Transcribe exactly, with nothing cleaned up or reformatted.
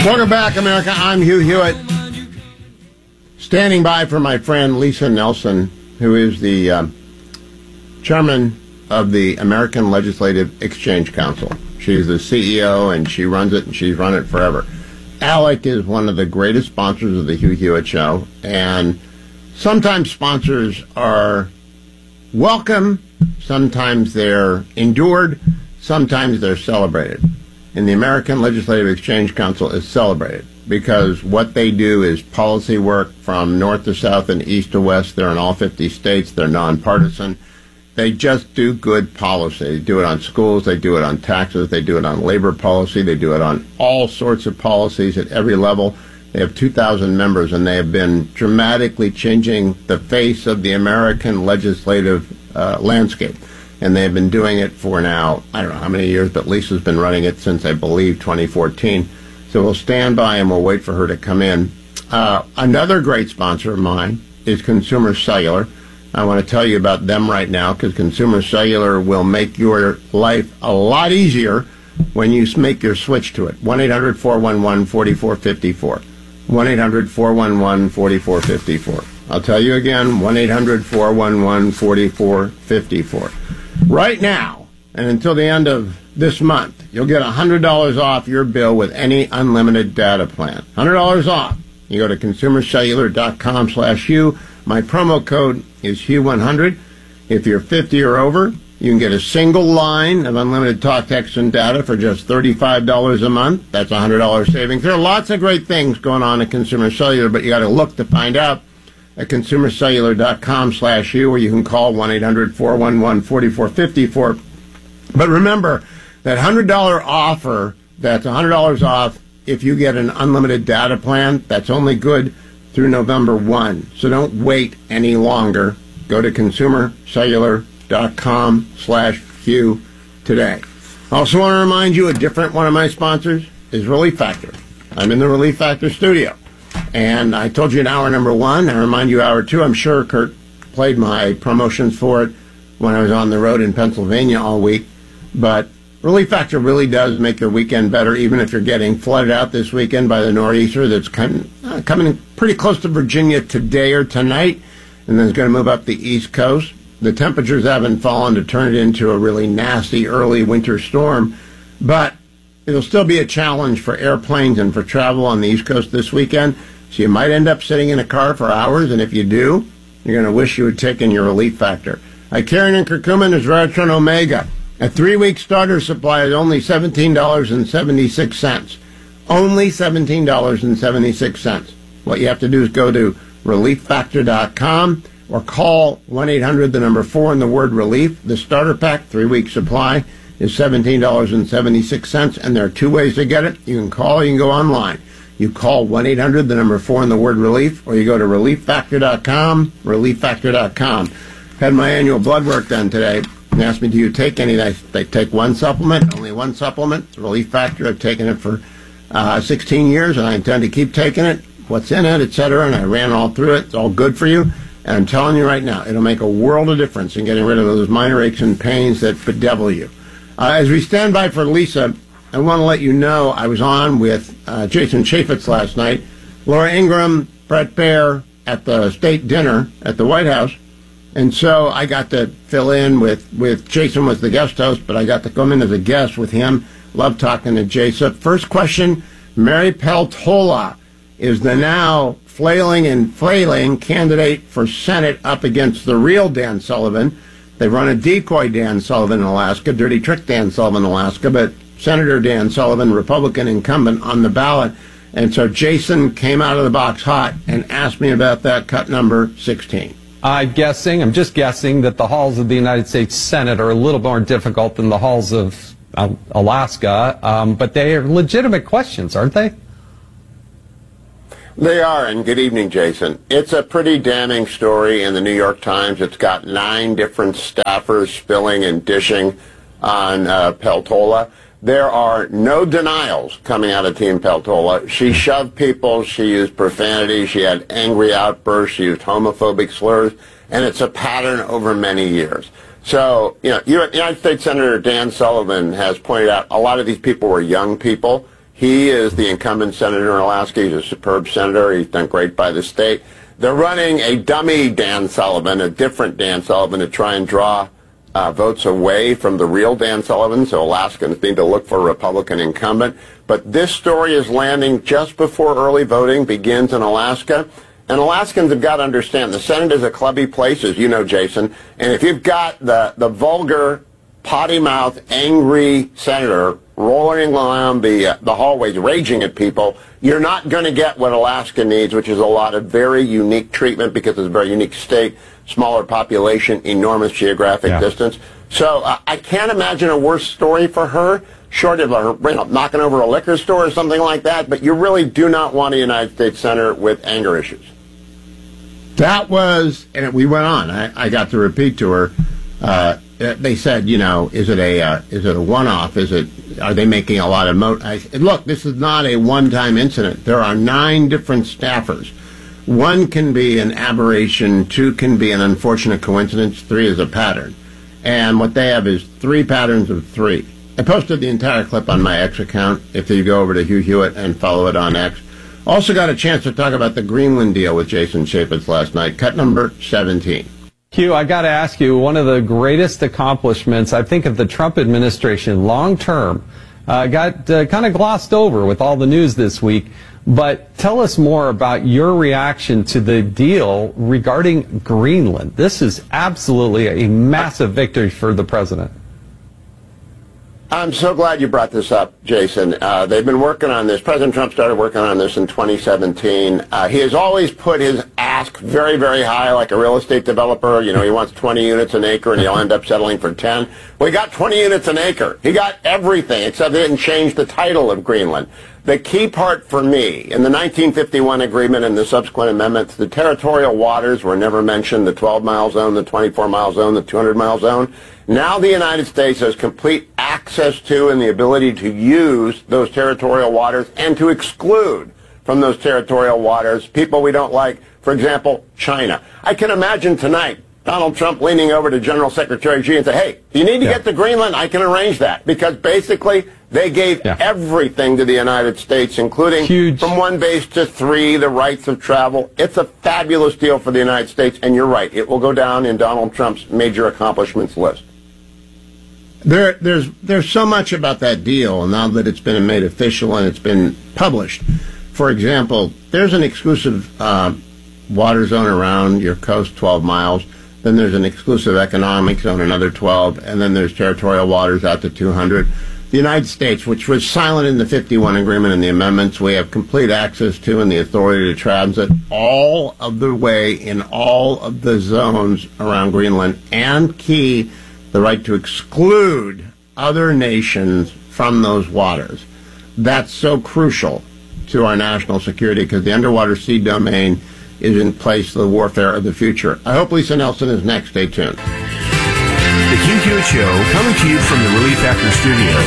Welcome back, America. I'm Hugh Hewitt, standing by for my friend Lisa Nelson, who is the uh, chairman of the American Legislative Exchange Council. She's the C E O, and she runs it, and she's run it forever. ALEC is one of the greatest sponsors of the Hugh Hewitt Show, and sometimes sponsors are welcome, sometimes they're endured, sometimes they're celebrated. And the American Legislative Exchange Council is celebrated because what they do is policy work from north to south and east to west. They're in all fifty states. They're nonpartisan. They just do good policy. They do it on schools. They do it on taxes. They do it on labor policy. They do it on all sorts of policies at every level. They have two thousand members, and they have been dramatically changing the face of the American legislative uh, landscape. And they've been doing it for now, I don't know how many years, but Lisa's been running it since, I believe, twenty fourteen. So we'll stand by and we'll wait for her to come in. Uh, another great sponsor of mine is Consumer Cellular. I want to tell you about them right now because Consumer Cellular will make your life a lot easier when you make your switch to it. one eight hundred four one one four four five four. one eight hundred four one one four four five four. I'll tell you again, one eight hundred four one one four four five four. Right now, and until the end of this month, you'll get one hundred dollars off your bill with any unlimited data plan. one hundred dollars off. You go to consumercellular.com slash Hugh. My promo code is Hugh one hundred. If you're fifty or over, you can get a single line of unlimited talk, text, and data for just thirty-five dollars a month. That's one hundred dollars savings. There are lots of great things going on at Consumer Cellular, but you got to look to find out at consumercellular.com slash you, or you can call one eight hundred four one one four four five four. But remember, that one hundred dollars offer, that's one hundred dollars off if you get an unlimited data plan. That's only good through November first. So don't wait any longer. Go to consumercellular.com slash Hugh today. I also want to remind you, a different one of my sponsors is Relief Factor. I'm in the Relief Factor studio. And I told you in hour number one. I remind you hour two. I'm sure Kurt played my promotions for it when I was on the road in Pennsylvania all week. But Relief Factor really does make your weekend better, even if you're getting flooded out this weekend by the nor'easter that's coming, uh, coming pretty close to Virginia today or tonight, and then it's going to move up the East Coast. The temperatures haven't fallen to turn it into a really nasty early winter storm, but it'll still be a challenge for airplanes and for travel on the East Coast this weekend. So you might end up sitting in a car for hours, and if you do, you're going to wish you had taken your Relief Factor. Icarian and curcumin is Veratron Omega. A three-week starter supply is only seventeen dollars and seventy-six cents. Only seventeen dollars and seventy-six cents. What you have to do is go to relief factor dot com or call one eight hundred, the number four, and the word relief. The starter pack, three-week supply, is seventeen dollars and seventy-six cents, and there are two ways to get it. You can call, you can go online. You call one eight hundred, the number four, and the word relief, or you go to relief factor dot com, relief factor dot com. Had my annual blood work done today. They asked me, do you take any? I, they take one supplement, only one supplement, Relief Factor. I've taken it for uh, sixteen years, and I intend to keep taking it, what's in it, et cetera, and I ran all through it. It's all good for you. And I'm telling you right now, it'll make a world of difference in getting rid of those minor aches and pains that bedevil you. Uh, as we stand by for Lisa, I want to let you know I was on with uh, Jason Chaffetz last night, Laura Ingraham, Brett Baer at the state dinner at the White House. And so I got to fill in with, with Jason was the guest host, but I got to come in as a guest with him. Love talking to Jason. First question, Mary Peltola is the now flailing and flailing candidate for Senate up against the real Dan Sullivan. They run a decoy Dan Sullivan in Alaska, dirty trick Dan Sullivan in Alaska, but Senator Dan Sullivan, Republican incumbent, on the ballot. And so Jason came out of the box hot and asked me about that cut number sixteen. I'm guessing, I'm just guessing, that the halls of the United States Senate are a little more difficult than the halls of uh, Alaska, um, but they are legitimate questions, aren't they? They are, and good evening, Jason. It's a pretty damning story in the New York Times. It's got nine different staffers spilling and dishing on uh, Peltola. There are no denials coming out of Team Peltola. She shoved people, she used profanity, she had angry outbursts, she used homophobic slurs, and it's a pattern over many years. So, you know, United States Senator Dan Sullivan has pointed out a lot of these people were young people. He is the incumbent senator in Alaska. He's a superb senator. He's done great by the state. They're running a dummy Dan Sullivan, a different Dan Sullivan, to try and draw uh, votes away from the real Dan Sullivan, so Alaskans need to look for a Republican incumbent. But this story is landing just before early voting begins in Alaska. And Alaskans have got to understand the Senate is a clubby place, as you know, Jason. And if you've got the, the vulgar, potty-mouthed, angry senator rolling around the, uh, the hallways, raging at people, you're not going to get what Alaska needs, which is a lot of very unique treatment because it's a very unique state, smaller population, enormous geographic yeah. distance. So uh, I can't imagine a worse story for her, short of her, you know, knocking over a liquor store or something like that. But you really do not want a United States senator with anger issues. That was, and we went on. I, I got to repeat to her. Uh, they said, you know, is it a uh, is it a one-off? Is it? Are they making a lot of mo? I said, look, this is not a one-time incident. There are nine different staffers. One can be an aberration. Two can be an unfortunate coincidence. Three is a pattern. And what they have is three patterns of three. I posted the entire clip on my X account. If you go over to Hugh Hewitt and follow it on X. Also got a chance to talk about the Greenland deal with Jason Chaffetz last night. Cut number seventeen. Hugh, I got to ask you, one of the greatest accomplishments, I think, of the Trump administration long term uh, got uh, kind of glossed over with all the news this week. But tell us more about your reaction to the deal regarding Greenland. This is absolutely a massive victory for the president. I'm so glad you brought this up, Jason. Uh, they've been working on this. President Trump started working on this in twenty seventeen. Uh, he has always put his ask very, very high, like a real estate developer. You know, he wants twenty units an acre, and he'll end up settling for ten. Well, he got twenty units an acre. He got everything, except they didn't change the title of Greenland. The key part for me, in the nineteen fifty-one agreement and the subsequent amendments, the territorial waters were never mentioned, the twelve-mile zone, the twenty-four mile zone, the two hundred mile zone. Now the United States has complete access to and the ability to use those territorial waters and to exclude from those territorial waters people we don't like. For example, China. I can imagine tonight Donald Trump leaning over to General Secretary Xi and say, hey, you need to yeah. get to Greenland, I can arrange that. Because basically they gave yeah. everything to the United States, including Huge. from one base to three, the rights of travel. It's a fabulous deal for the United States, and you're right, it will go down in Donald Trump's major accomplishments list. There, there's there's so much about that deal now that it's been made official and it's been published. For example, there's an exclusive uh, water zone around your coast, twelve miles. Then there's an exclusive economic zone, another twelve, and then there's territorial waters out to two hundred. The United States, which was silent in the fifty-one agreement and the amendments, we have complete access to and the authority to transit all of the way in all of the zones around Greenland, and key, the right to exclude other nations from those waters. That's so crucial to our national security because the underwater sea domain is in place for the warfare of the future. I hope Lisa Nelson is next. Stay tuned. The Hugh Hewitt Show, coming to you from the Relief Factor Studio.